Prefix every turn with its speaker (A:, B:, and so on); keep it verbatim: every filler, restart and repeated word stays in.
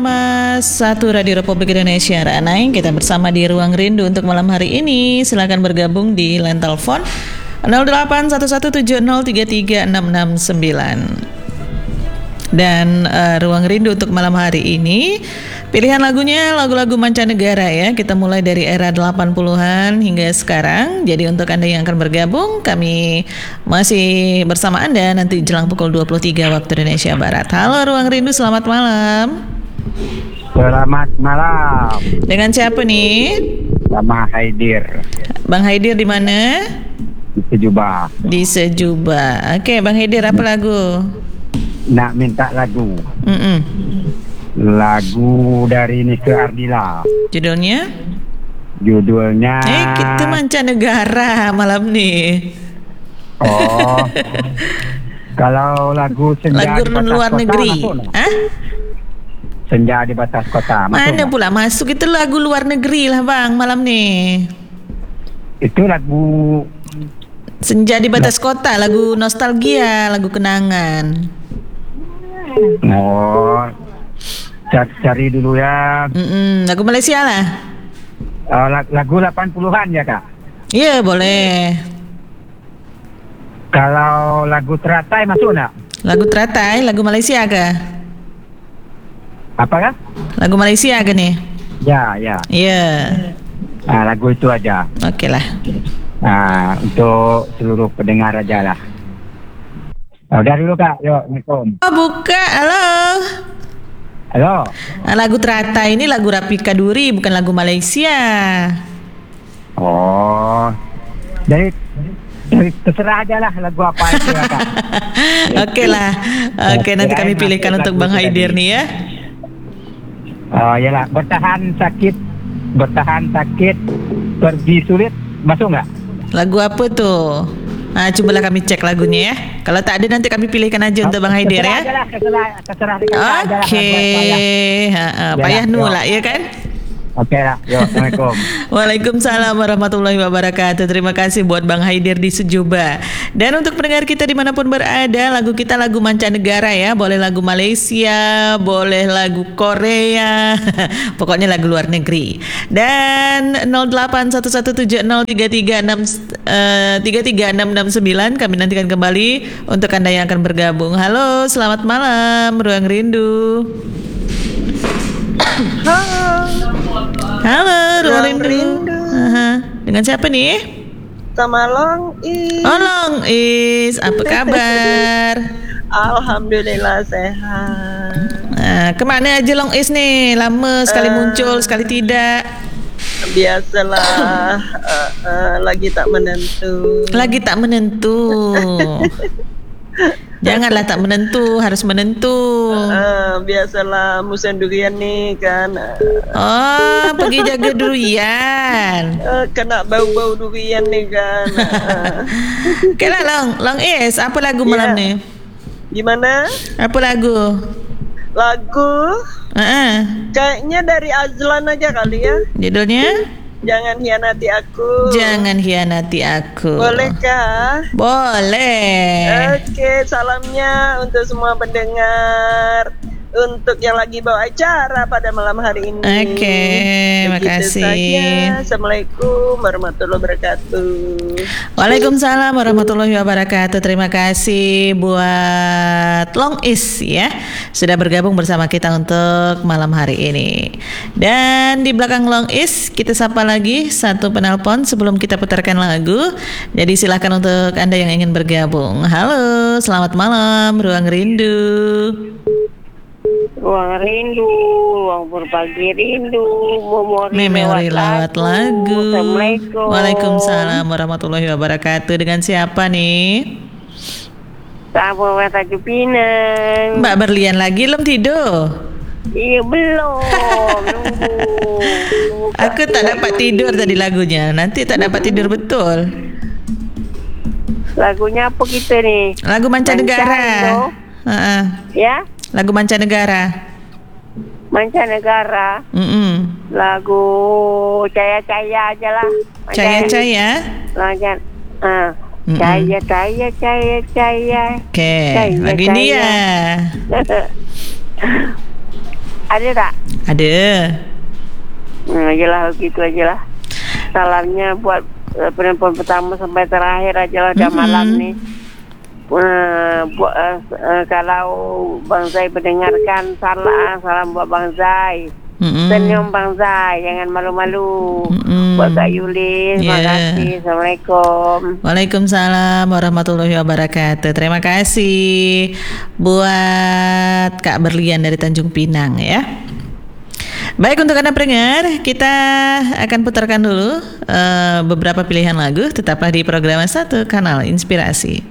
A: Mas satu Radio Republik Indonesia Ranai, kita bersama di Ruang Rindu untuk malam hari ini. Silakan bergabung di line telepon nol delapan satu satu tujuh nol tiga tiga enam enam sembilan. Dan uh, Ruang Rindu untuk malam hari ini, pilihan lagunya lagu-lagu mancanegara ya. Kita mulai dari era delapan puluhan hingga sekarang. Jadi untuk Anda yang akan bergabung, kami masih bersama Anda nanti jelang pukul dua puluh tiga waktu Indonesia Barat. Halo Ruang Rindu, selamat malam.
B: Selamat malam.
A: Dengan siapa nih?
B: Sama Haidir.
A: Bang Haidir di mana?
B: Di Sejuba.
A: Di Sejuba. Oke, Bang Haidir, apa lagu?
B: Nak minta lagu.
A: Mm-mm.
B: Lagu dari Nike Ardila.
A: Judulnya?
B: Judulnya
A: Eh, kita mancanegara malam nih.
B: Oh. Kalau lagu Senja
A: Lagu
B: di Batas
A: luar
B: Kota
A: negeri.
B: masuk tak?
A: Hah?
B: Senja di Batas Kota masuk
A: Mana
B: tak?
A: pula masuk, itu lagu luar negeri lah Bang malam nih.
B: Itu lagu
A: Senja di Batas Kota, lagu nostalgia, lagu kenangan.
B: Oh. Cari, cari dulu ya.
A: Mm-mm, lagu Malaysia lah.
B: Oh, lagu delapan puluhan ya Kak?
A: Iya, boleh.
B: Kalau lagu Teratai masuk tak?
A: Lagu Teratai, lagu Malaysia kah?
B: Apa Kak?
A: Lagu Malaysia kah nih?
B: Ya, ya.
A: Iya.
B: Nah, lagu itu aja.
A: Oke lah.
B: Nah, untuk seluruh pendengar aja lah. Nah, udah dulu Kak, yuk, Assalamualaikum.
A: Oh buka, halo.
B: Halo.
A: Nah, lagu Teratai ini lagu Rafika Duri, bukan lagu Malaysia.
B: Oh, jadi, jadi terserah aja lah lagu apa itu ya Kak.
A: Oke lah. Oke, nanti kami pilihkan untuk Bang Haidir nih ya.
B: Oh iyalah, bertahan sakit, bertahan sakit, pergi sulit, masuk nggak?
A: Lagu apa tuh? Nah, cobalah kami cek lagunya ya. Kalau tak ada nanti kami pilihkan aja untuk Bang Haidir ya.
B: Terserah aja lah, terserah, terserah aja lah.
A: Oke, ha, payah nu lah ya kan?
B: Oke lah, yuk, Assalamualaikum.
A: Waalaikumsalam warahmatullahi wabarakatuh. Terima kasih buat Bang Haidir di Sejuba. Dan untuk pendengar kita dimanapun berada, lagu kita lagu mancanegara ya. Boleh lagu Malaysia, boleh lagu Korea, pokoknya lagu luar negeri. Dan nol delapan satu satu tujuh nol tiga tiga enam enam sembilan kami nantikan kembali untuk Anda yang akan bergabung. Halo, selamat malam Ruang Rindu.
C: Halo.
A: Halo, Ruang Rindu.
C: Rindu.
A: Aha. Dengan siapa nih?
C: Sama Long Is.
A: Oh, Long Is, apa kabar?
C: Alhamdulillah sehat.
A: Nah, kemana aja Long Is nih? Lama sekali uh, muncul, sekali tidak.
C: Biasalah, uh, uh, lagi tak menentu.
A: Lagi tak menentu. Janganlah tak menentu, harus menentu.
C: Uh, biasalah musim durian nih kan.
A: Oh, pergi jaga durian.
C: Uh, kena bau-bau durian nih kan. Uh.
A: Oke lah Long, Long Is, apa lagu malam
C: yeah.
A: nih?
C: Gimana?
A: Apa lagu?
C: Lagu?
A: Uh-uh.
C: Kayaknya dari Azlan aja kali ya.
A: Judulnya?
C: Jangan hianati aku.
A: Jangan hianati aku.
C: Bolehkah?
A: Boleh.
C: Oke, salamnya untuk semua pendengar, untuk yang lagi bawa acara pada malam hari ini.
A: Oke, makasih.
C: Saja. Assalamualaikum warahmatullahi wabarakatuh.
A: Waalaikumsalam warahmatullahi wabarakatuh. Terima kasih buat Long Is ya, sudah bergabung bersama kita untuk malam hari ini. Dan di belakang Long Is kita sapa lagi satu penelpon sebelum kita putarkan lagu. Jadi silakan untuk Anda yang ingin bergabung. Halo, selamat malam Ruang Rindu.
D: Ruang rindu, ruang berbagi rindu, memori,
A: memori lewat lagu. lagu.
D: Assalamualaikum.
A: Waalaikumsalam warahmatullahi wabarakatuh. Dengan siapa nih?
D: Sama Weta Pinang.
A: Mbak Berlian lagi belum tidur?
D: Iya belum. Nunggu.
A: Aku tak dapat tidur tadi lagunya. Nanti tak dapat tidur betul.
D: Lagunya apa kita nih?
A: Lagu mancanegara. Uh-uh.
D: Ya?
A: Lagu mancanegara.
D: Mancanegara.
A: Mm-mm.
D: Lagu Caya-Caya aja lah.
A: Caya-Caya.
D: Lagu ah. Caya, caya, caya, caya.
A: Oke, lagu India.
D: Ada tak?
A: Ada.
D: Hmm, ajalah begitu ajalah. Salamnya buat uh, penelpon pertama sampai terakhir ajalah dah
A: Mhm.
D: malam ni. Uh, buat uh, uh, kalau Bang Zai mendengarkan, salah salam buat Bang Zai.
A: Mm-mm.
D: Senyum Bang Zai, jangan malu-malu.
A: Mm-mm.
D: Buat Kak Yulis, terima
A: Yeah.
D: kasih. Assalamualaikum.
A: Waalaikumsalam warahmatullahi wabarakatuh. Terima kasih buat Kak Berlian dari Tanjung Pinang ya. Baik, untuk Anda pendengar, kita akan putarkan dulu uh, beberapa pilihan lagu. Tetaplah di program Satu Kanal Inspirasi.